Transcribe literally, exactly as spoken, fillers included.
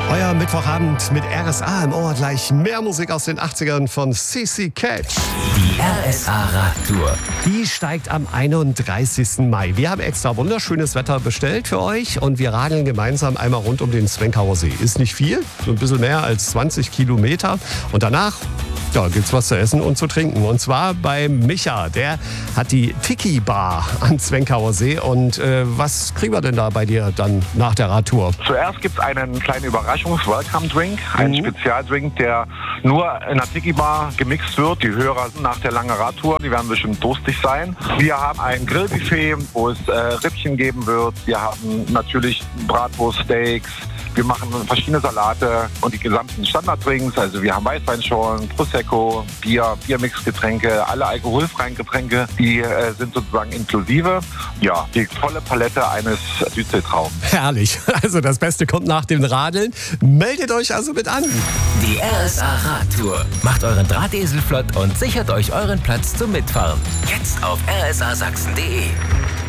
Euer Mittwochabend mit R S A im Ohr. Gleich mehr Musik aus den achtzigern von C C Catch. Die R S A Radtour. Die steigt am einunddreißigsten Mai. Wir haben extra wunderschönes Wetter bestellt für euch und wir radeln gemeinsam einmal rund um den Zwenkauer See. Ist nicht viel, so ein bisschen mehr als zwanzig Kilometer. Und danach, ja, gibt's was zu essen und zu trinken. Und zwar bei Micha. Der hat die Tiki Bar am Zwenkauer See. Und äh, was kriegen wir denn da bei dir dann nach der Radtour? Zuerst gibt es einen kleinen Überraschungs-Welcome-Drink. Einen Mhm. Spezialdrink, der nur in der Tiki Bar gemixt wird. Die Hörer nach der langen Radtour, die werden bestimmt durstig sein. Wir haben ein Grillbuffet, wo es äh, Rippchen geben wird. Wir haben natürlich Bratwurst-Steaks. Wir machen verschiedene Salate und die gesamten Standarddrinks. Also wir haben Weißweinschorlen, Prosecco, Bier, Biermixgetränke, alle alkoholfreien Getränke, die äh, sind sozusagen inklusive. Ja, die volle Palette eines Südseetraums. Herrlich. Also das Beste kommt nach dem Radeln. Meldet euch also mit an. Die R S A Radtour. Macht euren Drahtesel flott und sichert euch euren Platz zum Mitfahren. Jetzt auf r s a sachsen punkt d e.